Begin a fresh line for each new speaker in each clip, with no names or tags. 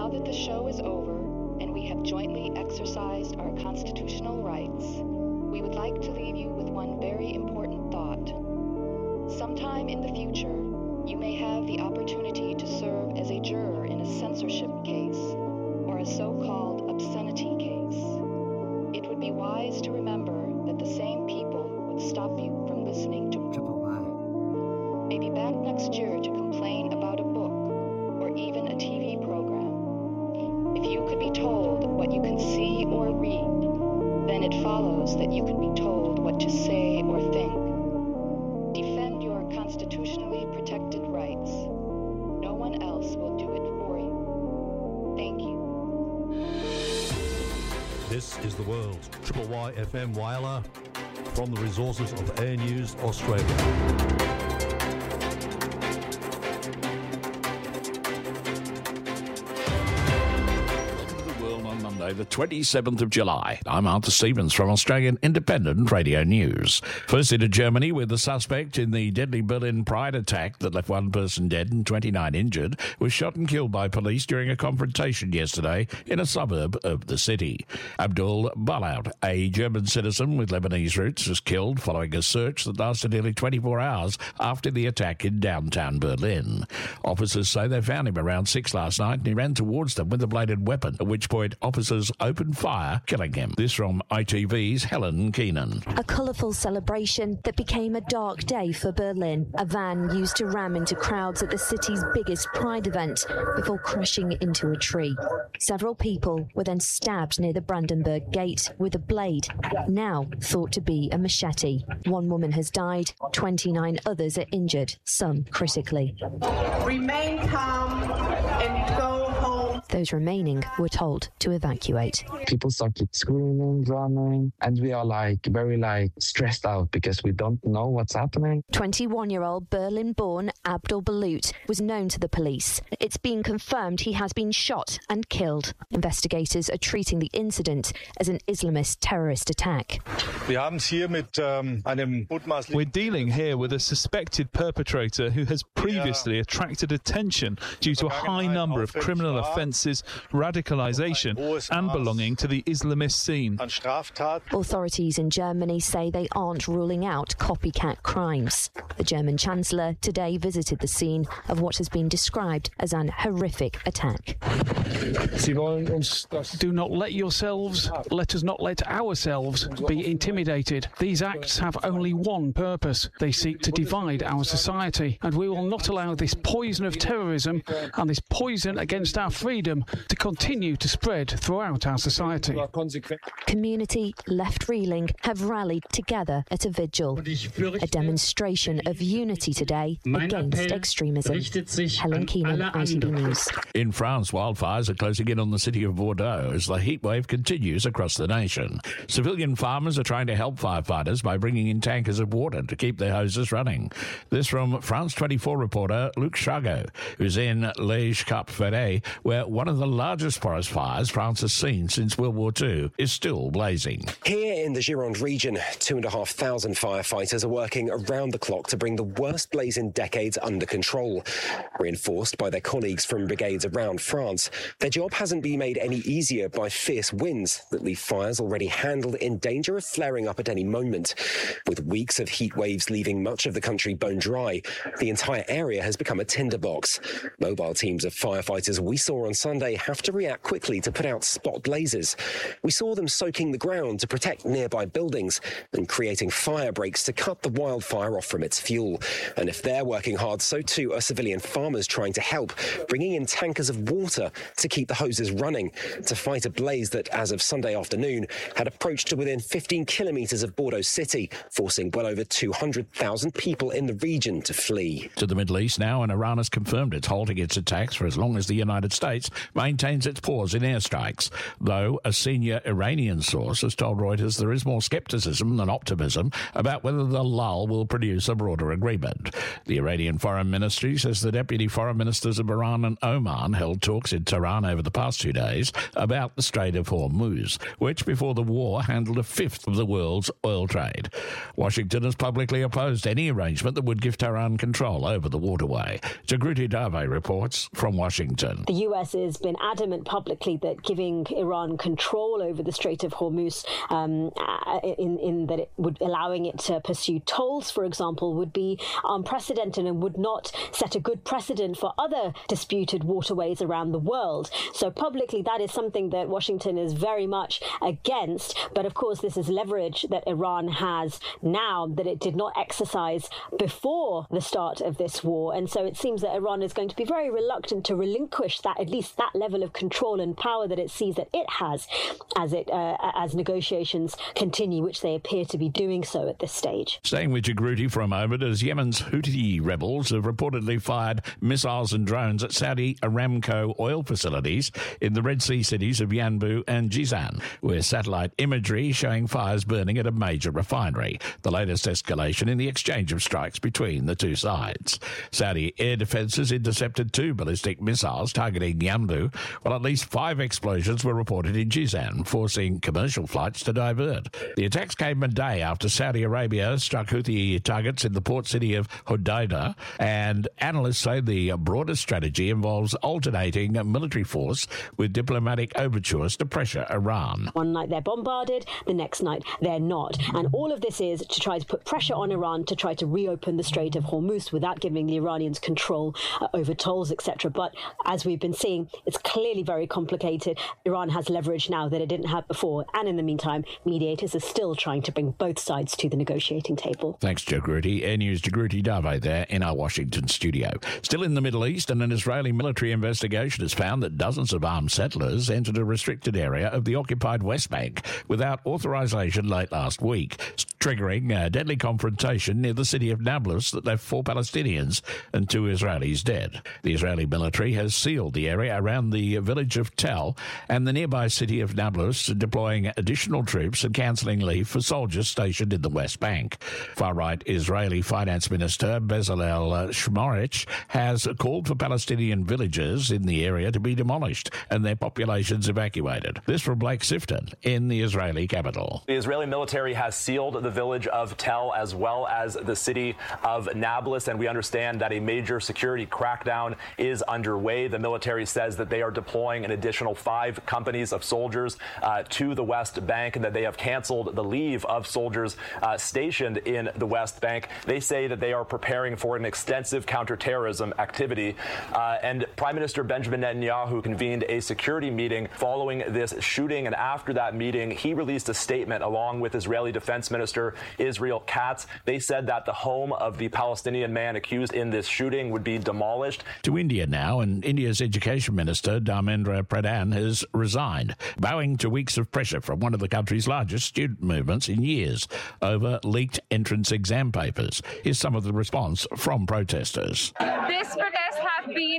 Now that the show is over and we have jointly exercised our constitutional rights, we would like to leave you with one very important thought. Sometime in the future, you may have the opportunity to serve as a juror in a censorship case or a so-called obscenity case. It would be wise to remember that the same people would stop you from listening to Triple Y. Maybe back next year to complain about a book or even a TV program. If you could be told what you can see or read, then it follows that you can be told what to say or think. Defend your constitutionally protected rights. No one else will do it for you. Thank you.
This is The World. Triple Y FM Whyalla from the resources of Air News Australia.
Monday, the 27th of July. I'm Arthur Stevens from Australian Independent Radio News. First into Germany, where the suspect in the deadly Berlin Pride attack that left one person dead and 29 injured was shot and killed by police during a confrontation yesterday in a suburb of the city. Abdul Balaut, a German citizen with Lebanese roots, was killed following a search that lasted nearly 24 hours after the attack in downtown Berlin. Officers say they found him around 6 last night and he ran towards them with a bladed weapon, at which point officers opened fire, killing him. This from ITV's Helen Keenan.
A colourful celebration that became a dark day for Berlin. A van used to ram into crowds at the city's biggest Pride event before crashing into a tree. Several people were then stabbed near the Brandenburg Gate with a blade, now thought to be a machete. One woman has died, 29 others are injured, some critically.
Remain calm and go home.
Those remaining were told to evacuate.
People started screaming, running, and we are very stressed out because we don't know what's happening.
21-year-old Berlin-born Abdul Balout was known to the police. It's been confirmed he has been shot and killed. Investigators are treating the incident as an Islamist terrorist attack.
We're dealing here with a suspected perpetrator who has previously attracted attention due to a high number of criminal offences, radicalisation and belonging to the Islamist scene.
Authorities in Germany say they aren't ruling out copycat crimes. The German Chancellor today visited the scene of what has been described as an horrific attack.
Do not let us not let ourselves be intimidated. These acts have only one purpose. They seek to divide our society, and we will not allow this poison of terrorism and this poison against our freedom to continue to spread throughout our society.
Community left reeling have rallied together at a vigil, a demonstration of unity today against extremism. Helen Keenan, ITV News.
In France, wildfires are closing in on the city of Bordeaux as the heatwave continues across the nation. Civilian farmers are trying to help firefighters by bringing in tankers of water to keep their hoses running. This from France 24 reporter Luc Chagot, who's in Les Cap-Ferret, where one of the largest forest fires France has seen since World War II is still blazing.
Here in the Gironde region, 2,500 firefighters are working around the clock to bring the worst blaze in decades under control. Reinforced by their colleagues from brigades around France, their job hasn't been made any easier by fierce winds that leave fires already handled in danger of flaring up at any moment. With weeks of heat waves leaving much of the country bone dry, the entire area has become a tinderbox. Mobile teams of firefighters we saw on Sunday have to react quickly to put out spot blazes. We saw them soaking the ground to protect nearby buildings and creating fire breaks to cut the wildfire off from its fuel. And if they're working hard, so too are civilian farmers trying to help, bringing in tankers of water to keep the hoses running to fight a blaze that, as of Sunday afternoon, had approached to within 15 kilometres of Bordeaux city, forcing well over 200,000 people in the region to flee.
To the Middle East now, and Iran has confirmed it's halting its attacks for as long as the United States maintains its pause in airstrikes, though a senior Iranian source has told Reuters there is more scepticism than optimism about whether the lull will produce a broader agreement. The Iranian Foreign Ministry says the deputy foreign ministers of Iran and Oman held talks in Tehran over the past 2 days about the Strait of Hormuz, which before the war handled a fifth of the world's oil trade. Washington has publicly opposed any arrangement that would give Tehran control over the waterway. Jagruti Dave reports from Washington.
The US is has been adamant publicly that giving Iran control over the Strait of Hormuz, in that it would allowing it to pursue tolls, for example, would be unprecedented and would not set a good precedent for other disputed waterways around the world. So publicly, that is something that Washington is very much against. But of course, this is leverage that Iran has now that it did not exercise before the start of this war. And so it seems that Iran is going to be very reluctant to relinquish that, at least that level of control and power that it sees that it has as negotiations continue, which they appear to be doing so at this stage.
Staying with Djibouti for a moment, as Yemen's Houthi rebels have reportedly fired missiles and drones at Saudi Aramco oil facilities in the Red Sea cities of Yanbu and Jizan, where satellite imagery showing fires burning at a major refinery, the latest escalation in the exchange of strikes between the two sides. Saudi air defences intercepted 2 ballistic missiles targeting Yanbu, while at least 5 explosions were reported in Jizan, forcing commercial flights to divert. The attacks came a day after Saudi Arabia struck Houthi targets in the port city of Hodeidah, and analysts say the broader strategy involves alternating military force with diplomatic overtures to pressure Iran.
One night they're bombarded, the next night they're not. And all of this is to try to put pressure on Iran to try to reopen the Strait of Hormuz without giving the Iranians control over tolls, etc. But as we've been seeing, it's clearly very complicated. Iran has leverage now that it didn't have before. And in the meantime, mediators are still trying to bring both sides to the negotiating table.
Thanks, Djibouti. Air News' Djibouti Dave there in our Washington studio. Still in the Middle East, and an Israeli military investigation has found that dozens of armed settlers entered a restricted area of the occupied West Bank without authorization late last week, triggering a deadly confrontation near the city of Nablus that left 4 Palestinians and 2 Israelis dead. The Israeli military has sealed the area around the village of Tel and the nearby city of Nablus, deploying additional troops and cancelling leave for soldiers stationed in the West Bank. Far-right Israeli Finance Minister Bezalel Smotrich has called for Palestinian villages in the area to be demolished and their populations evacuated. This from Blake Sifton in the Israeli capital.
The Israeli military has sealed the village of Tel as well as the city of Nablus, and we understand that a major security crackdown is underway. The military says that they are deploying an additional 5 companies of soldiers to the West Bank and that they have canceled the leave of soldiers stationed in the West Bank. They say that they are preparing for an extensive counterterrorism activity. And Prime Minister Benjamin Netanyahu convened a security meeting following this shooting. And after that meeting, he released a statement along with Israeli Defense Minister Israel Katz. They said that the home of the Palestinian man accused in this shooting would be demolished.
To India now, and India's Education Minister Dharmendra Pradhan has resigned, bowing to weeks of pressure from one of the country's largest student movements in years over leaked entrance exam papers. Here's some of the response from protesters.
This protest has been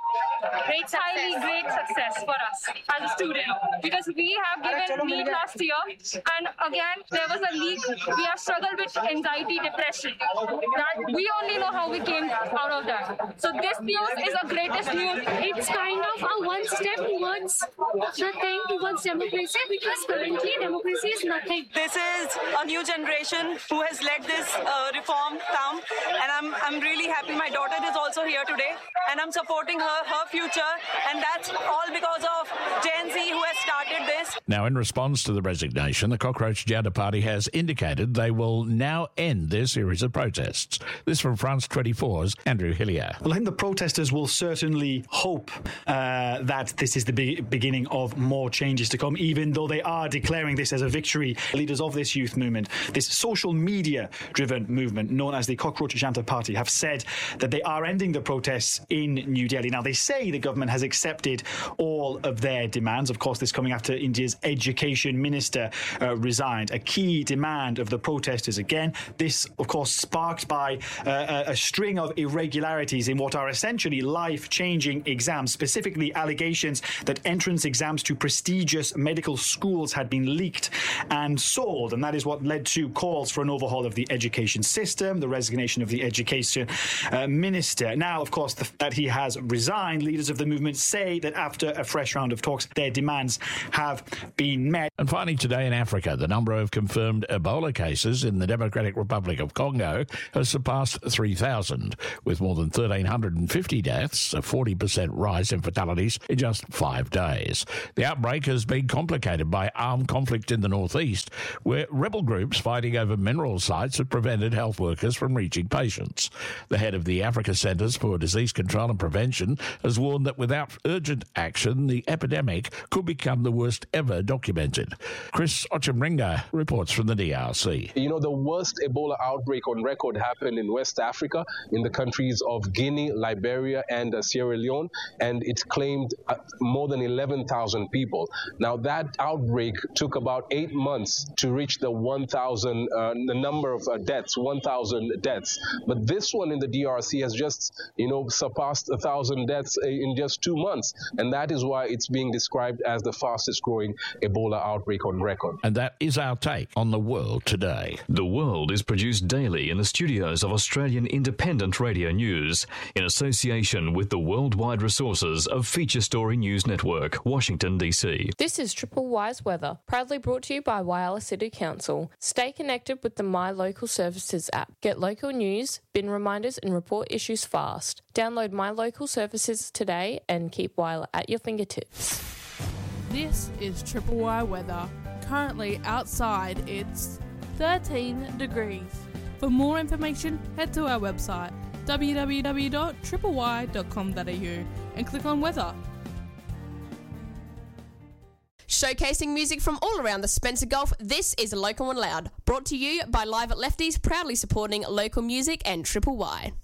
a great success for us as a student, because we have given NEET last year, and again there was a leak. We have struggled with anxiety, depression. That we only know how we came out of that. So this news is the greatest news.
It's kind of a one step towards the thing towards democracy, because currently democracy is nothing.
This is a new generation who has led this reform come, and I'm really happy. My daughter is also here today, and I'm supporting her future, and that's all because of Gen Z who has started this.
Now, in response to the resignation, the Cockroach Janta Party has indicated they will now end their series of protests. This from France 24's Andrew Hillier.
Well, I think the protesters will certainly hope that this is the beginning of more changes to come, even though they are declaring this as a victory. Leaders of this youth movement, this social media-driven movement known as the Cockroach Janta Party, have said that they are ending the protests in New Delhi. Now, they say the government has accepted all of their demands. Of course, this coming after India's education minister resigned. A key demand of the protesters, again, this, of course, sparked by a string of irregularities in what are essentially life-changing exams, specifically allegations that entrance exams to prestigious medical schools had been leaked and sold. And that is what led to calls for an overhaul of the education system, the resignation of the education minister. Now, of course, that he has resigned, leaders of the movement say that after a fresh round of talks, their demands have been met.
And finally today in Africa, the number of confirmed Ebola cases in the Democratic Republic of Congo has surpassed 3,000, with more than 1,350 deaths, a 40% rise in fatalities in just 5 days. The outbreak has been complicated by armed conflict in the northeast, where rebel groups fighting over mineral sites have prevented health workers from reaching patients. The head of the Africa Centres for Disease Control and Prevention has warned that without urgent action, the epidemic could become the worst ever documented. Chris Ochemringa reports from the DRC.
You know, the worst Ebola outbreak on record happened in West Africa, in the countries of Guinea, Liberia, and Sierra Leone, and it claimed more than 11,000 people. Now, that outbreak took about 8 months to reach the 1,000, the number of deaths, 1,000 deaths. But this one in the DRC has just, surpassed 1,000 deaths in just 2 months, and that is why it's being described as the fastest growing Ebola outbreak on record.
And that is our take on the world today.
The World is produced daily in the studios of Australian Independent Radio News in association with the worldwide resources of Feature Story News Network, Washington, D.C.
This is Triple Y's Weather, proudly brought to you by Whyalla City Council. Stay connected with the My Local Services app. Get local news, bin reminders and report issues fast. Download My Local Services today and keep Whyalla at your fingertips.
This is Triple Y Weather. Currently outside it's 13 degrees. For more information, head to our website www.tripley.com.au and click on weather.
Showcasing music from all around the Spencer Gulf, this is Local and Loud, brought to you by Live at Lefties, proudly supporting local music and Triple Y.